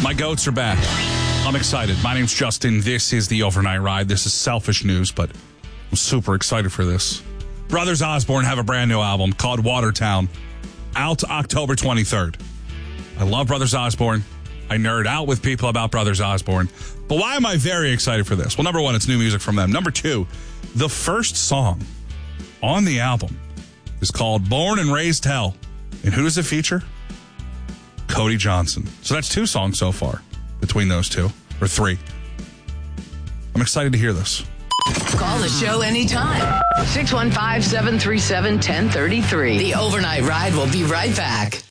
My goats are back. I'm excited. My name's Justin. This is the Overnight Ride. This is selfish news, but I'm super excited for this. Brothers Osborne have a brand new album called Watertown, out October 23rd. I love Brothers Osborne. I nerd out with people about Brothers Osborne. But why am I very excited for this? Well, number one, it's new music from them. Number two, the first song on the album is called Born and Raised Hell. And who does it feature? Cody Johnson. So that's two songs so far between those two, or three. I'm excited to hear this. Call the show anytime. 615-737-1033. The Overnight Ride will be right back.